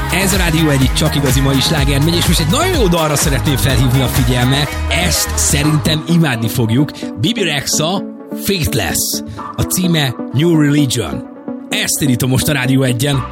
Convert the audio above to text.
Ez a Rádió Egyik csak igazi mai sláger megy, és most egy nagyon jó dalra szeretném felhívni a figyelmet. Ezt szerintem imádni fogjuk. Bebe Rexha, Faithless. A címe New Religion. Ezt indítom most a Rádió Egyen.